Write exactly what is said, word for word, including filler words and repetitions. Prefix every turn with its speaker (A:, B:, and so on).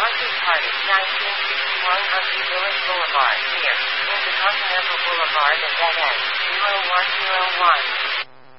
A: Northeast Party, nineteen sixty-one Ugly Village Boulevard, here, Intercontinental Boulevard and dead end, zero one zero one.